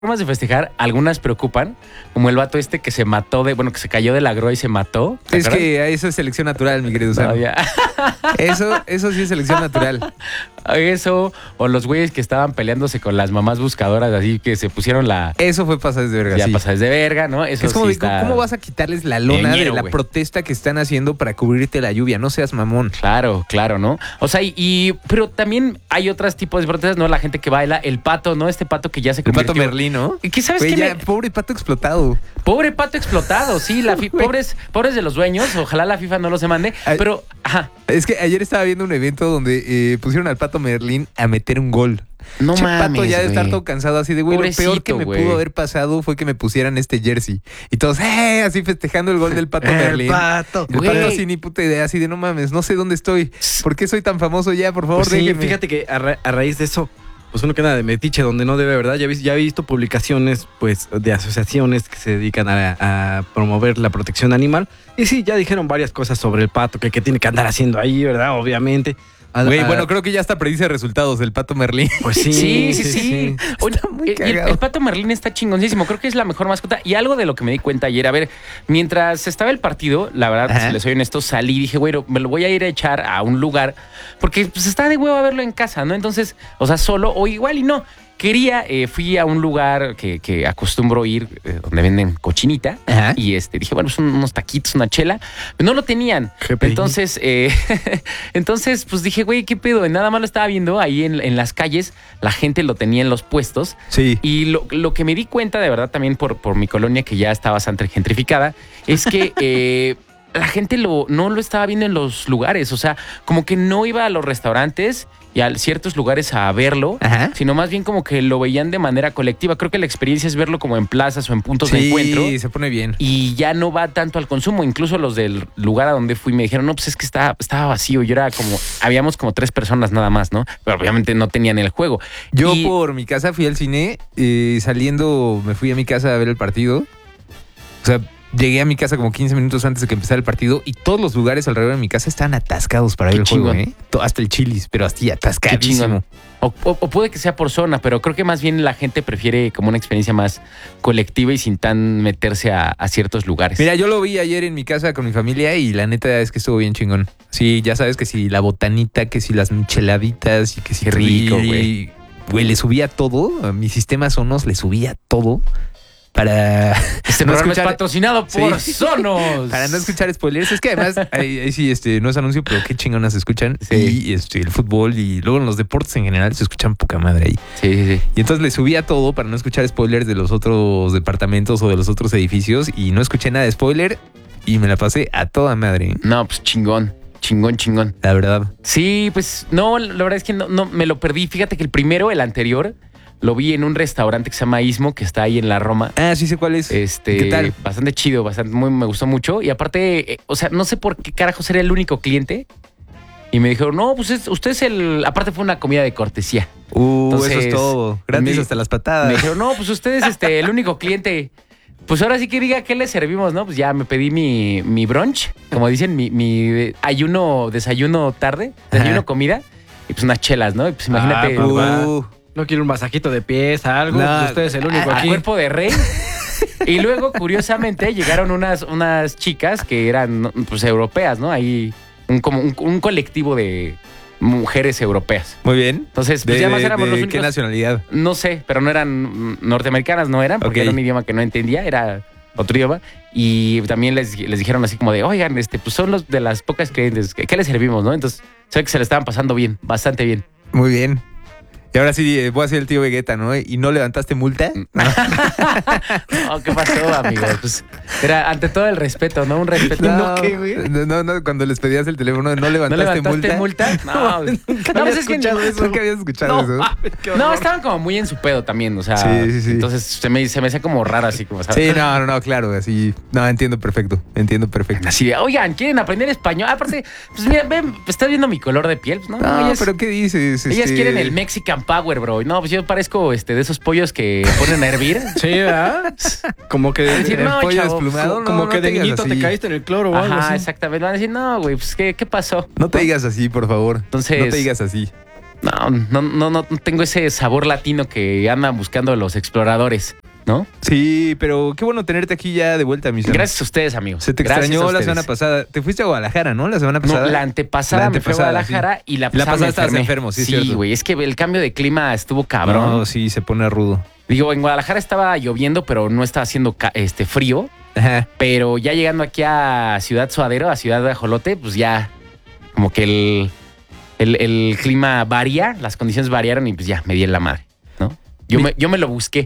formas de festejar, algunas preocupan, como el vato este que se mató que se cayó de la grúa y se mató. Es que eso es selección natural, mi querido Sam. No, ya. Eso sí es selección natural. Eso, o los güeyes que estaban peleándose con las mamás buscadoras, así que se pusieron Eso fue pasar de verga, ya sí. pasades de verga, ¿no? Eso Es como, sí está... ¿cómo vas a quitarles la lona ñero, de la güey. protesta que están haciendo para cubrirte la lluvia? No seas mamón. Claro, ¿no? O sea, pero también hay otros tipos de protestas, ¿no? La gente que baila, el pato, ¿no? Este pato que ya se El convirtió... pato Merlín, ¿no? ¿Qué sabes Güey, qué? ya, pobre pato explotado. Pobre pato explotado, sí. Pobres de los dueños. Ojalá la FIFA no los demande. Ay. Pero, ajá. Es que ayer estaba viendo un evento donde pusieron al pato Merlín a meter un gol. No Che, mames, pato ya de estar güey. todo cansado así de, güey, lo peor que me Pobrecito, güey. pudo haber pasado fue que me pusieran este jersey. Y todos, así festejando el gol del pato Merlín. pato. El Güey. pato sin ni puta idea, así de, no mames, no sé dónde estoy. ¿Por qué soy tan famoso ya? Por favor, Pues sí, déjenme. fíjate que a raíz de eso, pues uno queda de metiche donde no debe, ¿verdad? Ya he visto publicaciones, pues, de asociaciones que se dedican a promover la protección animal. Y sí, ya dijeron varias cosas sobre el pato, que tiene que andar haciendo ahí, ¿verdad? Obviamente. Güey, bueno, creo que ya hasta predice resultados el pato Merlín. Pues sí. Sí. Oye, Está muy el cagado. pato Merlín está chingoncísimo. Creo que es la mejor mascota. Y algo de lo que me di cuenta ayer, a ver, mientras estaba el partido, la verdad, Ajá. si les soy honesto, salí y dije, güey, me lo voy a ir a echar a un lugar porque pues está de huevo a verlo en casa, ¿no? Entonces, o sea, solo o igual y no. Fui a un lugar que acostumbro ir, donde venden cochinita. Ajá. Y dije, bueno, son unos taquitos, una chela. Pero no lo tenían. GPI. Entonces, pues dije, güey, ¿qué pedo? Y nada más lo estaba viendo ahí en las calles. La gente lo tenía en los puestos. Sí. Y lo que me di cuenta, de verdad, también por mi colonia, que ya está bastante gentrificada, es que la gente no lo estaba viendo en los lugares. O sea, como que no iba a los restaurantes y a ciertos lugares a verlo, Ajá. sino más bien como que lo veían de manera colectiva. Creo que la experiencia es verlo como en plazas o en puntos de encuentro. Sí, se pone bien. Y ya no va tanto al consumo. Incluso los del lugar a donde fui me dijeron, no, pues es que estaba vacío. Yo habíamos como 3 personas nada más, ¿no? Pero obviamente no tenían el juego. Yo Y- por mi casa fui al cine, saliendo me fui a mi casa a ver el partido. O sea, llegué a mi casa como 15 minutos antes de que empezara el partido y todos los lugares alrededor de mi casa estaban atascados para ver el Qué juego, chingón. Hasta el Chili's, pero así Qué atascadísimo. chingón. O puede que sea por zona, pero creo que más bien la gente prefiere como una experiencia más colectiva y sin tan meterse a ciertos lugares. Mira, yo lo vi ayer en mi casa con mi familia y la neta es que estuvo bien chingón. Sí, ya sabes que si la botanita, que si las micheladitas y que si Qué rico, y- güey. Güey, le subía todo, a mi sistema Sonos le subía todo para Este no programa es escuchar- patrocinado por Sí. Sonos. para no escuchar spoilers. Es que además, ahí sí, no es anuncio, pero qué chingonas se escuchan. Sí. Y el fútbol y luego en los deportes en general se escuchan poca madre ahí. Sí. Y entonces le subía todo para no escuchar spoilers de los otros departamentos o de los otros edificios y no escuché nada de spoiler y me la pasé a toda madre, No, pues chingón. la verdad. Sí, pues no, la verdad es que no me lo perdí. Fíjate que el anterior, lo vi en un restaurante que se llama Istmo, que está ahí en la Roma. Ah, sí sé cuál es. ¿Qué tal? Bastante chido, me gustó mucho. Y aparte, o sea, no sé por qué carajos era el único cliente. Y me dijeron, no, pues usted es aparte fue una comida de cortesía. Entonces, Eso es todo. Gratis me- hasta las Me patadas. dijeron, no, pues usted es el único cliente. Pues ahora sí que diga qué le servimos, ¿no? Pues ya me pedí mi brunch, como dicen, mi desayuno tarde, desayuno Ajá. comida, y pues unas chelas, ¿no? Y pues imagínate, pues va. Uh, No quiero un masajito de pies, algo. No. Pues usted es el único a aquí. cuerpo de rey. Y luego, curiosamente, llegaron unas chicas que eran pues europeas, ¿no? Ahí como un colectivo de mujeres europeas. muy bien. Entonces, pues ya más éramos los ¿Qué únicos. nacionalidad? No sé, pero no eran norteamericanas, no eran, porque Ok. era un idioma que no entendía, era otro idioma. Y también les dijeron así como de, oigan, pues son los de las pocas clientes, ¿qué les servimos, no? Entonces, sé que se le estaban pasando bien, bastante bien. Muy bien. Y ahora sí, voy a ser el tío Vegeta, ¿no? ¿Y no levantaste multa? No, ¿qué pasó, amigo? Pues era ante todo el respeto, ¿no? Un respeto. ¿qué, güey? No, cuando les pedías el teléfono, ¿no ¿No levantaste, levantaste multa? No, no, pues es que ¿Nunca habías escuchado eso? no, estaban como muy en su pedo también, o sea, Sí. entonces se me hacía como raro así como, ¿sabes? Sí, no, claro, así. No, entiendo perfecto. Así de, oigan, ¿quieren aprender español? Aparte, pues mira, ven, ¿estás viendo mi color de piel? Pues, no, No, ellas, pero ¿qué dices? ellas quieren el Mexican Power, bro. No, pues yo parezco de esos pollos que ponen a hervir. Sí, ¿verdad? Como que decir, el no, pollo chavo, desplumado. como no que te de digas niñito te así. caíste en el cloro o algo Ajá, así. exactamente. Van a decir, no, güey, pues ¿qué pasó? No te digas así, por favor. Entonces- No te digas así. No tengo ese sabor latino que andan buscando los exploradores, ¿no? Sí, pero qué bueno tenerte aquí ya de vuelta, mis Gracias a ustedes, amigos. Se te Gracias extrañó a la ustedes. semana pasada. Te fuiste a Guadalajara, ¿no? La semana pasada. No, la antepasada me fui a Guadalajara sí. y la La pasada pasada me estabas enfermé. enfermo, sí, es Sí, cierto. güey, es que el cambio de clima estuvo cabrón. No, sí, se pone rudo. Digo, en Guadalajara estaba lloviendo, pero no estaba haciendo frío. Ajá. Pero ya llegando aquí a Ciudad Suadero, a Ciudad de Ajolote, pues ya como que el clima varía, las condiciones variaron y pues ya me di en la madre, ¿no? Yo me lo busqué.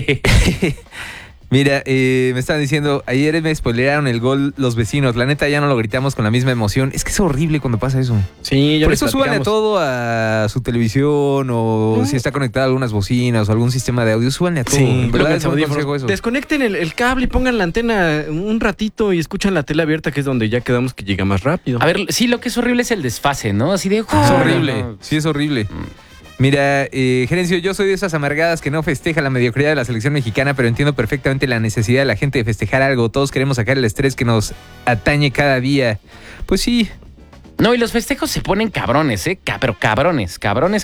Mira, me estaban diciendo, ayer me spoilearon el gol los vecinos. La neta ya no lo gritamos con la misma emoción. Es que es horrible cuando pasa eso. Sí, ya Por les eso súbanle platicamos. todo a su televisión o si está conectada a algunas bocinas o algún sistema de audio, súbanle a todo. Sí, En verdad pónganse es buen audífonos. consejo eso. Desconecten el cable y pongan la antena un ratito y escuchan la tele abierta, que es donde ya quedamos que llega más rápido. A ver, sí, lo que es horrible es el desfase, ¿no? Así de... Es horrible, sí es horrible. Mira, Gerencio, yo soy de esas amargadas que no festeja la mediocridad de la selección mexicana, pero entiendo perfectamente la necesidad de la gente de festejar algo. Todos queremos sacar el estrés que nos atañe cada día. Pues sí, No, y los festejos se ponen cabrones, ¿eh? Pero cabrones.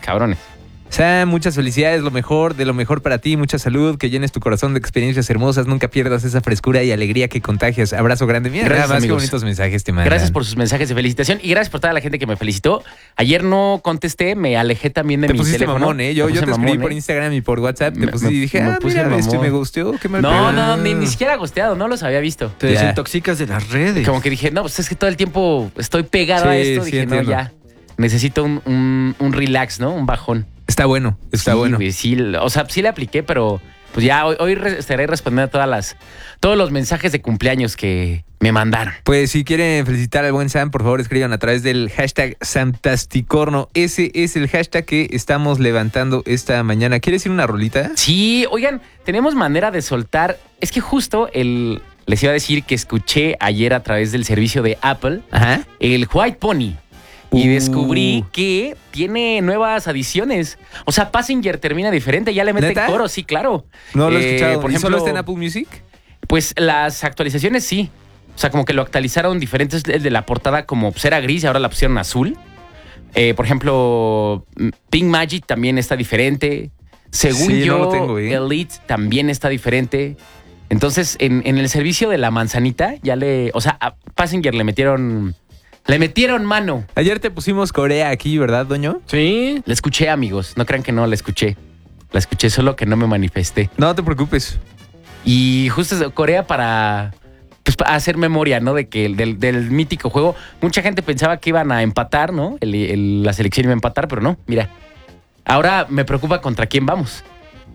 Sam, muchas felicidades, lo mejor, de lo mejor para ti, mucha salud, que llenes tu corazón de experiencias hermosas, nunca pierdas esa frescura y alegría que contagias. Abrazo grande. Mira, Gracias, nada más amigos. que bonitos mensajes te mandan. Gracias por sus mensajes de felicitación y gracias por toda la gente que me felicitó. Ayer no contesté, me alejé también de Te mi pusiste teléfono. mamón, ¿eh? Yo Me puse te escribí mamón, por ¿eh? Instagram y por WhatsApp, te Me- puse y me- dije, me puse mira, mamón. me gustó, qué mal No, pedo. ni siquiera gosteado, no los había visto. Te Ya. desintoxicas de las redes. Como que dije, no, pues es que todo el tiempo estoy pegado a Sí, esto. sí, Dije, no, entiendo. ya. Necesito un relax, ¿no? Un bajón. Está bueno, está Sí, bueno. güey, sí, o sea, sí le apliqué, pero pues ya hoy estaré respondiendo a todos los mensajes de cumpleaños que me mandaron. Pues si quieren felicitar al buen Sam, por favor escriban a través del hashtag Santasticorno. Ese es el hashtag que estamos levantando esta mañana. ¿Quieres ir una rolita? Sí, oigan, tenemos manera de soltar. Es que justo les iba a decir que escuché ayer a través del servicio de Apple Ajá. el White Pony. Y Uh. descubrí que tiene nuevas adiciones. O sea, Passenger termina diferente, ya le mete ¿Neta? coro, sí, claro. No lo he escuchado. Por ¿Y ejemplo, solo está en Apple Music? pues las actualizaciones sí. O sea, como que lo actualizaron diferentes. El de la portada como pues, era gris y ahora la pusieron azul. Por ejemplo, Pink Magic también está diferente. Según Sí, yo, no lo tengo, ¿eh? Elite también está diferente. Entonces, en el servicio de la manzanita, o sea, a Passenger le metieron mano. Ayer te pusimos Corea aquí, ¿verdad, Doño? Sí. La escuché, amigos. No crean que no la escuché. La escuché solo que no me manifesté. No te preocupes. Y justo Corea para hacer memoria, ¿no? De que del mítico juego. Mucha gente pensaba que iban a empatar, ¿no? La selección iba a empatar, pero no. Mira. Ahora me preocupa contra quién vamos.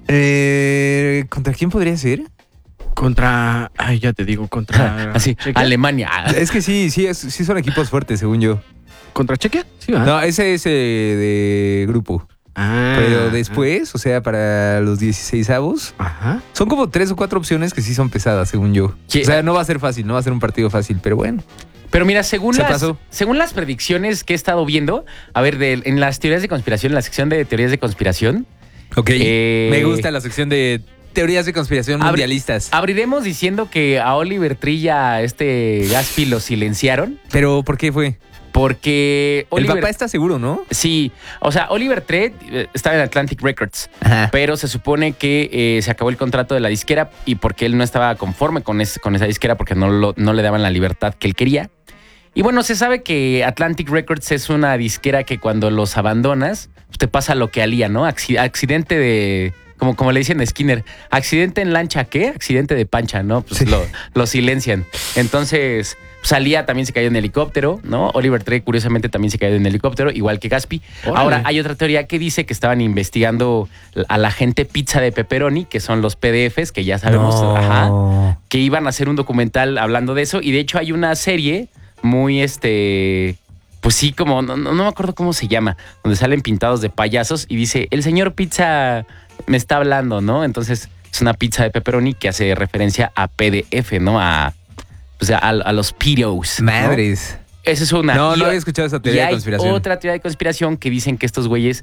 ¿Contra quién podría ser? Contra. Ay, ya te digo, contra. Así, ¿Chequia? Alemania. Es que sí son equipos fuertes, según yo. ¿Contra Chequia? Sí, va. No, ese es de grupo. Ah, Pero después, o sea, para los 16avos, Ajá. son como 3 o 4 opciones que sí son pesadas, según yo. ¿Qué? O sea, no va a ser fácil, no va a ser un partido fácil, pero bueno. Pero mira, según Se las, pasó. según las predicciones que he estado viendo, a ver, en las teorías de conspiración, en la sección de teorías de conspiración, Ok. Eh, Me gusta la sección de teorías de conspiración Abri- mundialistas. abriremos diciendo que a Oliver Trilla, Gaspi, lo silenciaron Pero, ¿por qué fue? porque El Oliver... papá está seguro, ¿no? Sí, o sea, Oliver Tree estaba en Atlantic Records, Ajá. pero se supone que se acabó el contrato de la disquera y porque él no estaba conforme con esa disquera porque no le daban la libertad que él quería. Y bueno, se sabe que Atlantic Records es una disquera que cuando los abandonas, pues te pasa lo que a Lía, ¿no? Accidente de... Como le dicen a Skinner, accidente en lancha, ¿qué? Accidente de pancha, ¿no? Pues Sí. lo silencian. Entonces, pues Alía también se cayó en helicóptero, ¿no? Oliver Tree, curiosamente, también se cayó en helicóptero, igual que Gaspi. Órale. Ahora, hay otra teoría que dice que estaban investigando a la gente pizza de pepperoni, que son los PDFs, que ya sabemos, No. ajá, que iban a hacer un documental hablando de eso. Y de hecho hay una serie muy, pues sí, como, no me acuerdo cómo se llama, donde salen pintados de payasos y dice, el señor pizza me está hablando, ¿no? Entonces es una pizza de pepperoni que hace referencia a PDF, ¿no? A los pedos, ¿no? Madres. Esa es una. No, Y- no había escuchado esa y teoría de hay conspiración. otra teoría de conspiración que dicen que estos güeyes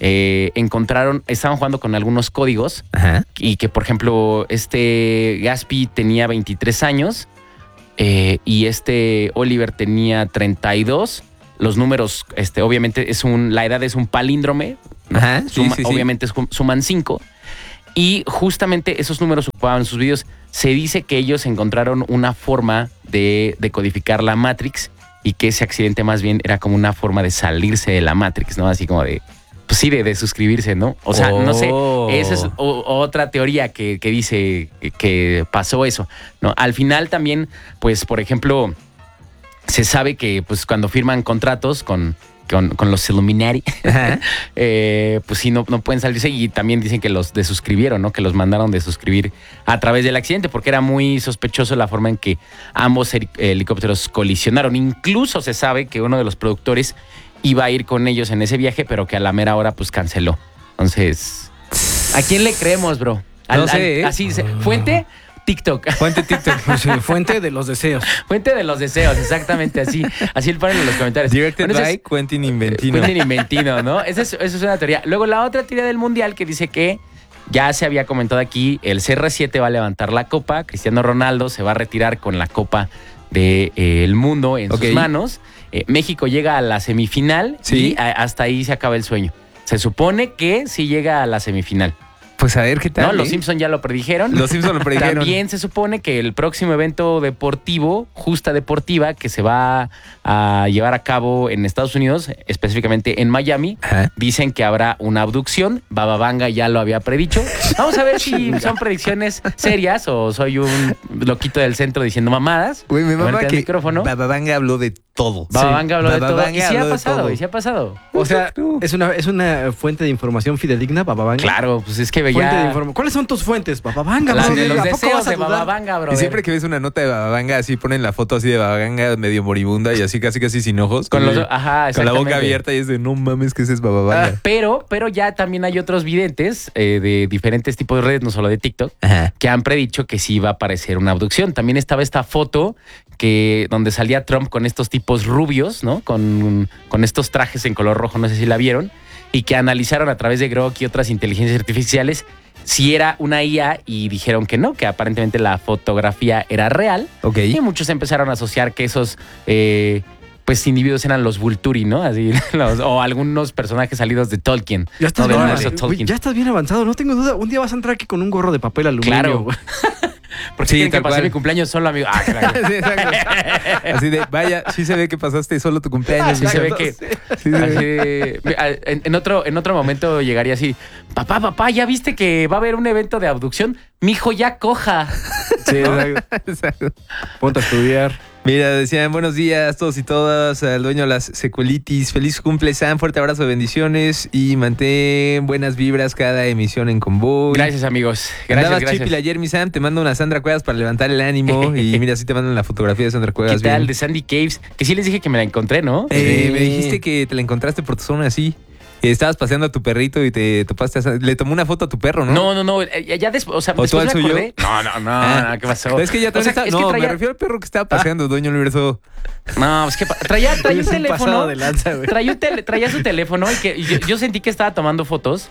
estaban jugando con algunos códigos Ajá. y que, por ejemplo, Gaspi tenía 23 años y Oliver tenía 32. los números, obviamente la edad es un palíndrome, ¿no? Ajá, sí, sí, sí. Obviamente suman 5. Y justamente esos números ocupaban sus videos. Se dice que ellos encontraron una forma de decodificar la Matrix y que ese accidente más bien era como una forma de salirse de la Matrix, ¿no? Así como de, pues sí, de suscribirse, ¿no? O sea, no sé, esa es otra teoría que dice que pasó eso, ¿no? Al final también, pues, por ejemplo, se sabe que pues cuando firman contratos con los Illuminati, pues sí, no pueden salirse, y también dicen que los desuscribieron, ¿no? Que los mandaron desuscribir a través del accidente, porque era muy sospechoso la forma en que ambos helicópteros colisionaron. Incluso se sabe que uno de los productores iba a ir con ellos en ese viaje, pero que a la mera hora pues canceló. Entonces, ¿a quién le creemos, bro? No sé, ¿eh? Así dice. Fuente, TikTok. Fuente TikTok. Sí, fuente de los deseos. Fuente de los deseos, exactamente así. Así lo ponen en los comentarios. Directed Bueno, by Quentin Inventino. Quentin Inventino, ¿no? Esa es una teoría. Luego la otra teoría del Mundial que dice que ya se había comentado aquí, el CR7 va a levantar la copa, Cristiano Ronaldo se va a retirar con la copa del mundo en sus manos. México llega a la semifinal y hasta ahí se acaba el sueño. Se supone que sí llega a la semifinal. Pues a ver qué tal. No, los Simpson ya lo predijeron. Los Simpson lo predijeron. También se supone que el próximo evento deportivo, Justa Deportiva, que se va a llevar a cabo en Estados Unidos, específicamente en Miami, dicen que habrá una abducción. Baba Vanga ya lo había predicho. Vamos a ver si son predicciones serias o soy un loquito del centro diciendo mamadas. Güey, me mama que micrófono. Baba Vanga habló de todo. Baba Vanga habló de todo. Vanga Y sí ha pasado, y sí ha pasado. O sea, es una fuente de información fidedigna, Baba Vanga. Claro, pues es que ¿Cuáles son tus fuentes? Baba Vanga, las bro. de los ¿A poco deseos vas a de dudar? Baba Vanga, bro. Y siempre que ves una nota de Baba Vanga, así ponen la foto así de Baba Vanga medio moribunda y así casi sin ojos. Con la boca abierta y es de no mames que ese es Baba Vanga. Pero ya también hay otros videntes de diferentes tipos de redes, no solo de TikTok, que han predicho que sí va a aparecer una abducción. También estaba esta foto donde salía Trump con estos tipos rubios, ¿no? Con estos trajes en color rojo, no sé si la vieron, y que analizaron a través de Grok y otras inteligencias artificiales si era una IA y dijeron que no, que aparentemente la fotografía era real. Y muchos empezaron a asociar que esos pues individuos eran los Vulturi, ¿no? Así, o algunos personajes salidos de Tolkien. Ya estás, Tolkien. ya estás bien avanzado, no tengo duda. Un día vas a entrar aquí con un gorro de papel aluminio. Claro. Porque sí, que pasé mi cumpleaños solo, amigo. Ah, claro. Sí, exacto. Así de, vaya, sí se ve que pasaste solo tu cumpleaños. Sí se ve que... En otro momento llegaría así, papá, ¿ya viste que va a haber un evento de abducción? Mijo, ya coja. Sí, exacto. Ponte a estudiar. Mira, decían buenos días todos y todas al dueño de las secuelitis. Feliz cumple, Sam. Fuerte abrazo, bendiciones y mantén buenas vibras cada emisión en Convoy. Gracias, amigos. Gracias. Chipil ayer, mi Sam. Te mando una Sandra Cuevas para levantar el ánimo. Y mira, así te mandan la fotografía de Sandra Cuevas. ¿Qué tal? De Sandy Caves. Que sí les dije que me la encontré, ¿no? Me dijiste que te la encontraste por tu zona así. Estabas paseando a tu perrito y te topaste le tomó una foto a tu perro, ¿no? No. Ya después, o sea, ¿O tú al suyo? No, ¿qué pasó? Es que ya también me refiero al perro que estaba paseando, Dueño Universo. No, es que traía un teléfono. De lanza, güey. Traía su teléfono y yo sentí que estaba tomando fotos.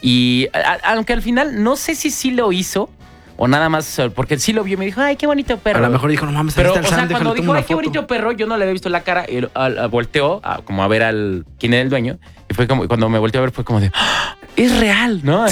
Y aunque al final no sé si sí lo hizo o nada más, porque sí lo vio y me dijo, ay, qué bonito perro. A lo mejor dijo, no mames, pero, o sea, cuando dijo, ay, qué bonito perro, yo no le había visto la cara. Y volteó como a ver quién era el dueño. Y fue como, cuando me volteó a ver, fue como de, ¡ah! Es real, ¿no?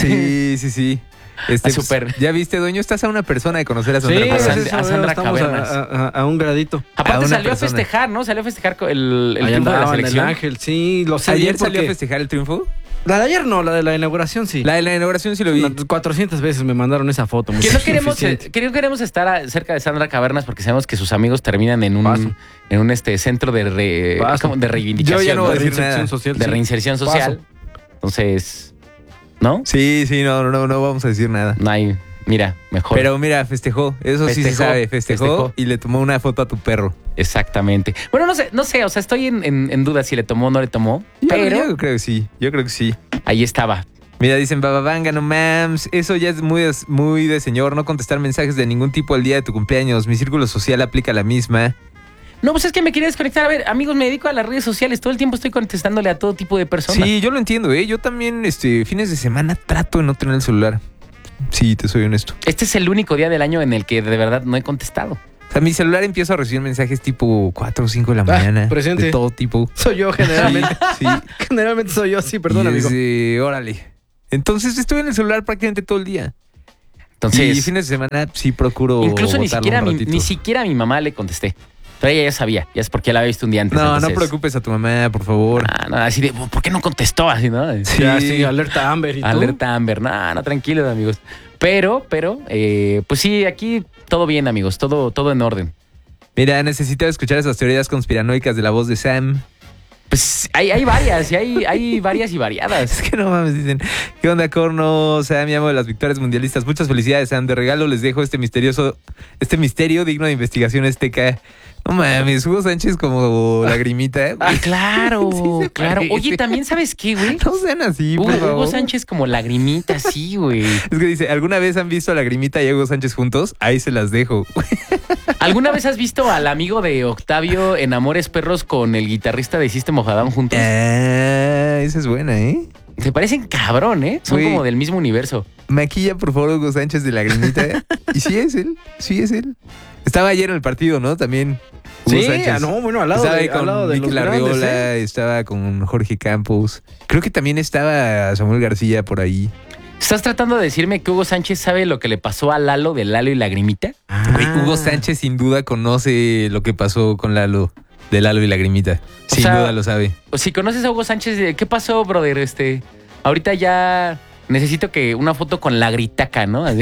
Sí. Súper. Ya viste, dueño, estás a una persona de conocer a Sandra Cavernas. A Sandra Cavernas. A un gradito. Aparte salió a festejar, ¿no? Salió a festejar el triunfo de la selección. El Ángel, sí, lo sé. ¿Ayer salió a festejar el triunfo? La de ayer no, la de la inauguración sí. La de la inauguración sí lo vi. 400 veces me mandaron esa foto. Que no queremos estar cerca de Sandra Cavernas porque sabemos que sus amigos terminan en un centro de reivindicación. Yo ya no voy a decir nada. De reinserción social. Entonces, ¿no? Sí, no vamos a decir nada. No hay, mira, mejor. Pero mira, festejó. Eso sí se sabe. Festejó y le tomó una foto a tu perro. Exactamente. Bueno, no sé, o sea, estoy en duda si le tomó o no le tomó. Pero yo creo que sí. Ahí estaba. Mira, dicen, Baba Vanga, no mams. Eso ya es muy de señor. No contestar mensajes de ningún tipo el día de tu cumpleaños. Mi círculo social aplica la misma. No, pues es que me quería desconectar. A ver, amigos, me dedico a las redes sociales. Todo el tiempo estoy contestándole a todo tipo de personas. Sí, yo lo entiendo, ¿eh? Yo también, fines de semana trato de no tener el celular. Sí, te soy honesto. Este es el único día del año en el que de verdad no he contestado. sea, mi celular empiezo a recibir mensajes tipo 4 o 5 de la mañana. presente. De todo tipo. Soy yo generalmente. Sí. Generalmente soy yo, sí, perdón, Y amigo. órale. Entonces estuve en el celular prácticamente todo el día. Entonces, y fines de semana sí procuro incluso ni botarlo siquiera, un ratito. ni siquiera a mi mamá le contesté. Pero ella ya sabía, ya es porque la había visto un día antes. No, entonces, no preocupes a tu mamá, por favor. No, así de, ¿por qué no contestó? Así, ¿no? Sí. Ya, sí, alerta Amber y Alerta Amber. No, tranquilos, amigos. Pero, pues sí, aquí todo bien, amigos. Todo en orden. Mira, necesitaba escuchar esas teorías conspiranoicas de la voz de Sam. Pues hay varias, y hay varias y variadas. Es que no mames, dicen, ¿qué onda, Corno? Sam, mi amo de las victorias mundialistas. Muchas felicidades, Sam. De regalo les dejo este misterio digno de investigación azteca. No mames, Hugo Sánchez como lagrimita. Ah, claro, Sí se claro. parece. Oye, también sabes qué, güey. No sean así, por favor. Hugo Sánchez como lagrimita, sí, güey. Es que dice, ¿alguna vez han visto a Lagrimita y a Hugo Sánchez juntos? Ahí se las dejo. ¿Alguna vez has visto al amigo de Octavio en Amores Perros con el guitarrista de System of a Down juntos? Esa es buena, ¿eh? Se parecen cabrón, ¿eh? Son Güey. como del mismo universo. Maquilla, por favor, Hugo Sánchez de Lagrimita. Y sí es él. Estaba ayer en el partido, ¿no? También. Hugo Sí, Sánchez. no, bueno, al lado Estaba de, ahí al lado con de Vicky los Larreola, grandes, ¿eh? estaba con Jorge Campos. Creo que también estaba Samuel García por ahí. ¿Estás tratando de decirme que Hugo Sánchez sabe lo que le pasó a Lalo de Lalo y Lagrimita? Güey, Ah. Hugo Sánchez sin duda conoce lo que pasó con Lalo, de Lalo y Lagrimita. Sin sea, duda lo sabe. O si conoces a Hugo Sánchez, ¿qué pasó, brother? Ahorita ya necesito que una foto con Lagritaca, ¿no? Así.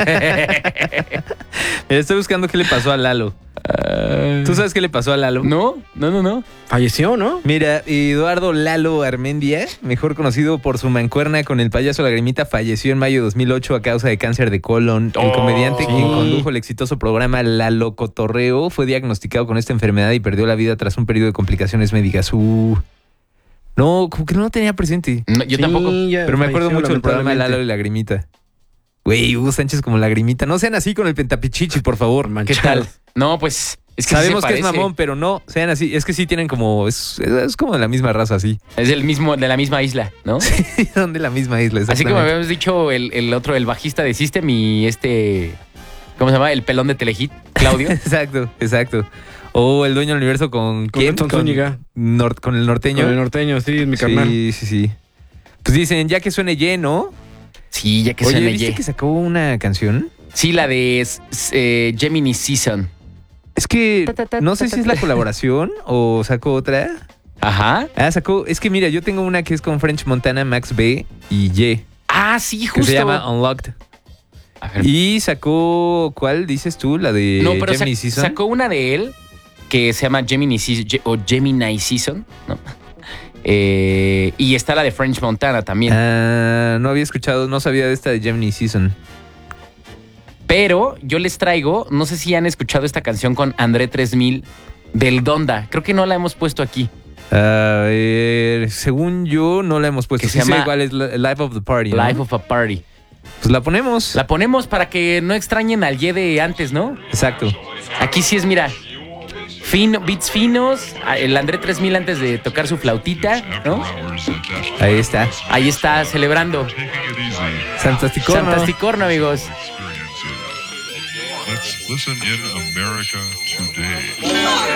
Estoy buscando qué le pasó a Lalo. ¿Tú sabes qué le pasó a Lalo? No. Falleció, ¿no? Mira, Eduardo Lalo Armendia, mejor conocido por su mancuerna con el payaso Lagrimita, falleció en mayo de 2008 a causa de cáncer de colon. El comediante sí. quien condujo el exitoso programa Lalo Cotorreo fue diagnosticado con esta enfermedad y perdió la vida tras un periodo de complicaciones médicas. No, como que no lo tenía presente. No, yo tampoco. Pero me acuerdo mucho del programa lamentablemente. Lalo y Lagrimita. Güey, Hugo Sánchez como Lagrimita. No sean así con el pentapichichi, por favor. ¿Qué tal? No, pues es que Sabemos sí que se es parece. mamón, pero no sean así. Es que sí tienen como... Es como de la misma raza, así. Es de la misma isla, ¿no? Son de la misma isla, Así como exactamente. habíamos dicho el otro, el bajista de System y ¿cómo se llama? El pelón de Telehit, Claudio. Exacto. O el dueño del universo con ¿quién? Nelson Zúñiga. Con el norteño. Con el norteño, sí, mi carnal. Sí. Pues dicen, ya que suene lleno. Sí, ya que Oye, suena ¿viste Ye. que sacó una canción? Sí, la de Gemini Season. Es que no sé si es la colaboración o sacó otra. Ajá. Es que mira, yo tengo una que es con French Montana, Max B y Ye, Ah, sí, que justo. se llama Unlocked. A ver. Y sacó, ¿cuál dices tú? La de No, pero Gemini Season. sacó una de él que se llama Gemini Season o Gemini Season, ¿no? Y está la de French Montana también. No había escuchado, no sabía de esta de Gemini Season. Pero yo les traigo, no sé si han escuchado esta canción con André 3000 del Donda. Creo que no la hemos puesto aquí. A ver, según yo, no la hemos puesto. Que se Sí sé llama cuál es Life of the Party, ¿no? Life of a Party. Pues la ponemos. La ponemos para que no extrañen al Ye de antes, ¿no? Exacto. Aquí sí es, mira, beats finos, el André 3000 antes de tocar su flautita, ¿no? Ahí está. Ahí está celebrando. Santasticorno. Santasticorno, amigos. Let's listen in America today.